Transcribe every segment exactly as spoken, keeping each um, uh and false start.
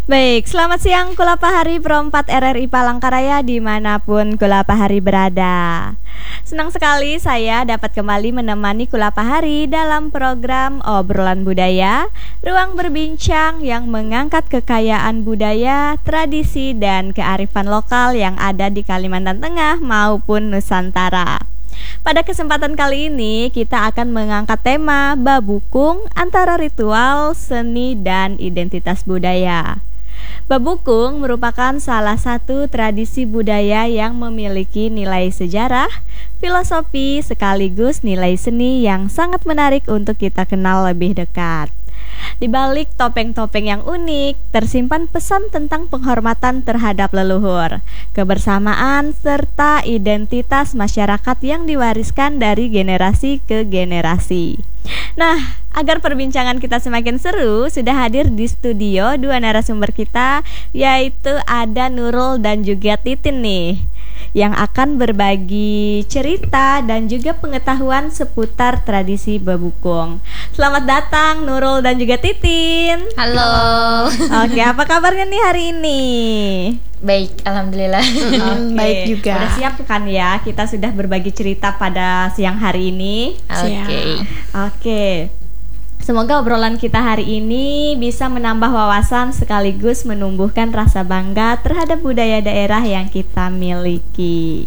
Baik, selamat siang Kulapahari Pro empat R R I Palangkaraya dimanapun Kulapahari berada. Senang sekali saya dapat kembali menemani Kulapahari dalam program Obrolan Budaya, ruang berbincang yang mengangkat kekayaan budaya, tradisi, dan kearifan lokal yang ada di Kalimantan Tengah maupun Nusantara. Pada kesempatan kali ini kita akan mengangkat tema Babukung antara ritual, seni, dan identitas budaya. Babukung merupakan salah satu tradisi budaya yang memiliki nilai sejarah, filosofi, sekaligus nilai seni yang sangat menarik untuk kita kenal lebih dekat. Di balik topeng-topeng yang unik, tersimpan pesan tentang penghormatan terhadap leluhur, kebersamaan, serta identitas masyarakat yang diwariskan dari generasi ke generasi. Nah, agar perbincangan kita semakin seru, sudah hadir di studio dua narasumber kita, yaitu ada Nurul dan juga Titin nih, yang akan berbagi cerita dan juga pengetahuan seputar tradisi Babukung. Selamat datang Nurul dan juga Titin. Halo. Oke, apa kabarnya nih hari ini? Baik, alhamdulillah. Oke, baik juga. Udah siap kan ya? Kita sudah berbagi cerita pada siang hari ini. Oke. Oke. Semoga obrolan kita hari ini bisa menambah wawasan sekaligus menumbuhkan rasa bangga terhadap budaya daerah yang kita miliki.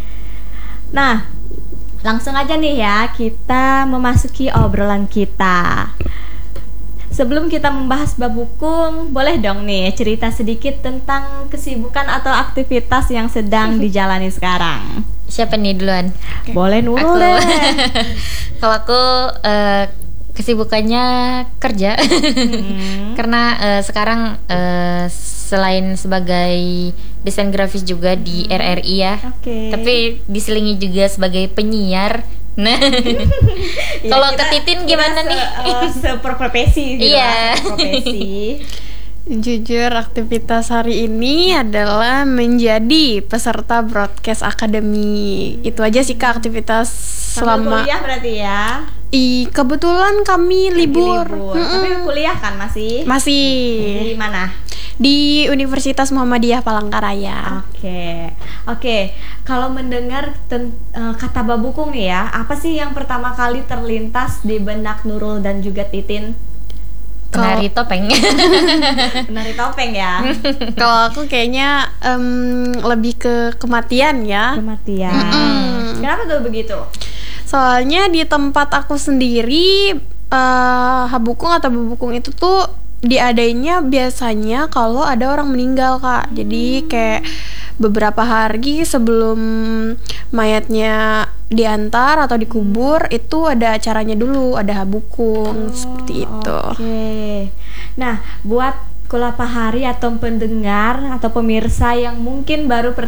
Nah, langsung aja nih ya, kita memasuki obrolan kita. Sebelum kita membahas Babukung, boleh dong nih cerita sedikit tentang kesibukan atau aktivitas yang sedang dijalani sekarang. Siapa nih duluan? Okay. Boleh Nurul Aku. deh. Kalau aku uh, kesibukannya kerja. Hmm. Karena uh, sekarang uh, selain sebagai desain grafis juga di R R I ya. Okay. Tapi diselingi juga sebagai penyiar. Nah, ya, kalau ke Titin gimana se, nih? Uh, seperprofesi gitu. Iya. Profesi. Jujur, aktivitas hari ini adalah menjadi peserta Broadcast Academy. Itu aja sih Kak aktivitas selama kuliah berarti ya. I kebetulan kami libur. libur. Tapi kuliah kan masih? Masih. Di mana? Di Universitas Muhammadiyah Palangkaraya. Oke, oke. Kalau mendengar ten, uh, kata Babukung nih ya, apa sih yang pertama kali terlintas di benak Nurul dan juga Titin? Penari topeng. Penari topeng ya. Kalau aku kayaknya um, lebih ke kematian ya. Kematian. Mm-mm. Kenapa tuh begitu? Soalnya di tempat aku sendiri uh, Habukung atau Babukung itu tuh diadainnya biasanya kalau ada orang meninggal Kak. Jadi kayak beberapa hari sebelum mayatnya diantar atau dikubur itu ada acaranya dulu, ada Habukung, oh, seperti itu. Oke. Okay. Nah, buat Kulapahari atau pendengar atau pemirsa yang mungkin baru